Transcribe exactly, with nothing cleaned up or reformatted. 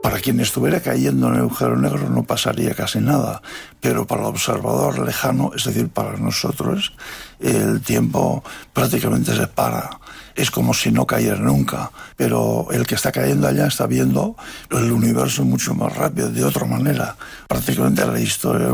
Para quien estuviera cayendo en el agujero negro no pasaría casi nada, pero para el observador lejano, es decir, para nosotros, el tiempo prácticamente se para. Es como si no cayera nunca, pero el que está cayendo allá está viendo el universo mucho más rápido, de otra manera. Prácticamente la historia